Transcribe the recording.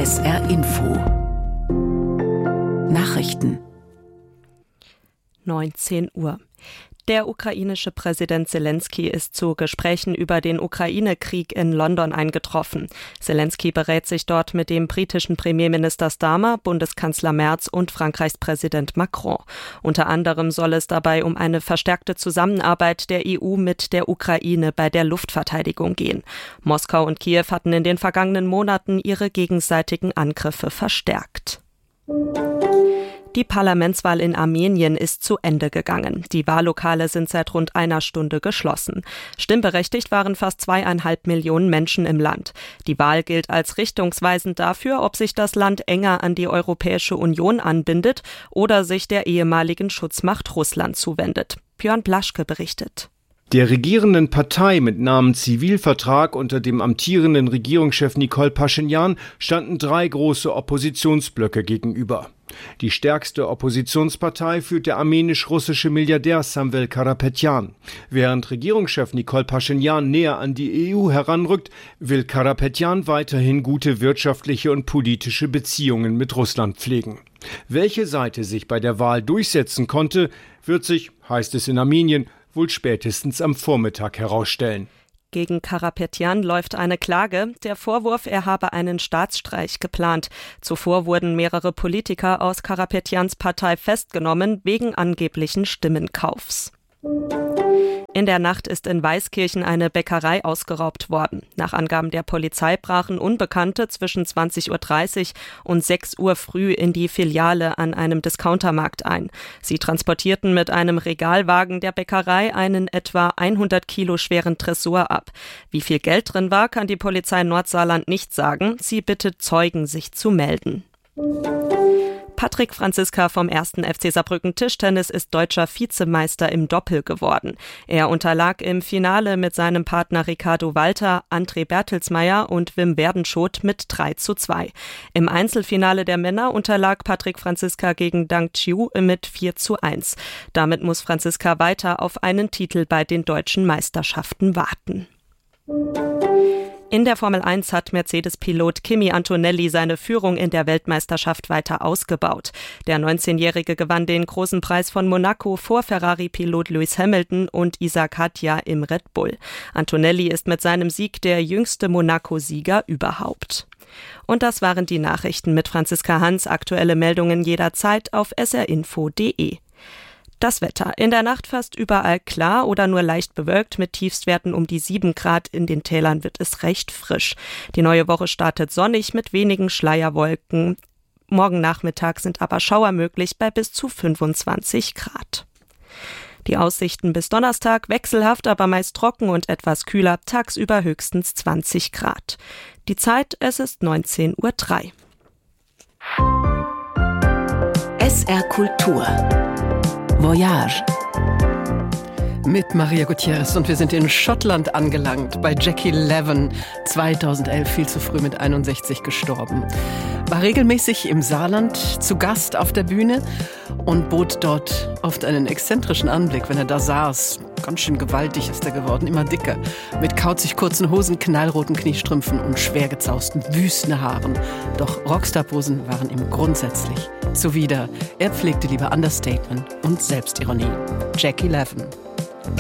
SR Info Nachrichten 19 Uhr. Der ukrainische Präsident Selenskyj ist zu Gesprächen über den Ukraine-Krieg in London eingetroffen. Selenskyj berät sich dort mit dem britischen Premierminister Starmer, Bundeskanzler Merz und Frankreichs Präsident Macron. Unter anderem soll es dabei um eine verstärkte Zusammenarbeit der EU mit der Ukraine bei der Luftverteidigung gehen. Moskau und Kiew hatten in den vergangenen Monaten ihre gegenseitigen Angriffe verstärkt. Die Parlamentswahl in Armenien ist zu Ende gegangen. Die Wahllokale sind seit rund einer Stunde geschlossen. Stimmberechtigt waren fast 2,5 Millionen Menschen im Land. Die Wahl gilt als richtungsweisend dafür, ob sich das Land enger an die Europäische Union anbindet oder sich der ehemaligen Schutzmacht Russland zuwendet. Björn Blaschke berichtet. Der regierenden Partei mit Namen Zivilvertrag unter dem amtierenden Regierungschef Nikol Paschinjan standen 3 große Oppositionsblöcke gegenüber. Die stärkste Oppositionspartei führt der armenisch-russische Milliardär Samvel Karapetyan. Während Regierungschef Nikol Paschinjan näher an die EU heranrückt, will Karapetyan weiterhin gute wirtschaftliche und politische Beziehungen mit Russland pflegen. Welche Seite sich bei der Wahl durchsetzen konnte, wird sich, heißt es in Armenien, wohl spätestens am Vormittag herausstellen. Gegen Karapetyan läuft eine Klage. Der Vorwurf, er habe einen Staatsstreich geplant. Zuvor wurden mehrere Politiker aus Karapetyans Partei festgenommen wegen angeblichen Stimmenkaufs. In der Nacht ist in Weißkirchen eine Bäckerei ausgeraubt worden. Nach Angaben der Polizei brachen Unbekannte zwischen 20.30 Uhr und 6 Uhr früh in die Filiale an einem Discountermarkt ein. Sie transportierten mit einem Regalwagen der Bäckerei einen etwa 100 Kilo schweren Tresor ab. Wie viel Geld drin war, kann die Polizei Nordsaarland nicht sagen. Sie bittet Zeugen, sich zu melden. Patrick Franziska vom 1. FC Saarbrücken Tischtennis ist deutscher Vizemeister im Doppel geworden. Er unterlag im Finale mit seinem Partner Ricardo Walter, André Bertelsmeier und Wim Werdenschot mit 3:2. Im Einzelfinale der Männer unterlag Patrick Franziska gegen Dang Chiu mit 4:1. Damit muss Franziska weiter auf einen Titel bei den deutschen Meisterschaften warten. In der Formel 1 hat Mercedes-Pilot Kimi Antonelli seine Führung in der Weltmeisterschaft weiter ausgebaut. Der 19-Jährige gewann den großen Preis von Monaco vor Ferrari-Pilot Lewis Hamilton und Isaac Hadjar im Red Bull. Antonelli ist mit seinem Sieg der jüngste Monaco-Sieger überhaupt. Und das waren die Nachrichten mit Franziska Hans. Aktuelle Meldungen jederzeit auf srinfo.de. Das Wetter. In der Nacht fast überall klar oder nur leicht bewölkt. Mit Tiefstwerten um die 7 Grad. In den Tälern wird es recht frisch. Die neue Woche startet sonnig mit wenigen Schleierwolken. Morgen Nachmittag sind aber Schauer möglich bei bis zu 25 Grad. Die Aussichten bis Donnerstag wechselhaft, aber meist trocken und etwas kühler. Tagsüber höchstens 20 Grad. Die Zeit, es ist 19:03 Uhr. SR Kultur Voyage mit Maria Gutierrez und wir sind in Schottland angelangt, bei Jackie Leven, 2011 viel zu früh mit 61 gestorben. War regelmäßig im Saarland zu Gast auf der Bühne und bot dort oft einen exzentrischen Anblick, wenn er da saß. Ganz schön gewaltig ist er geworden, immer dicker, mit kauzig kurzen Hosen, knallroten Kniestrümpfen und schwer gezausten Wüstenhaaren. Doch Rockstar-Posen waren ihm grundsätzlich zuwider. Er pflegte lieber Understatement und Selbstironie. Jackie Leven.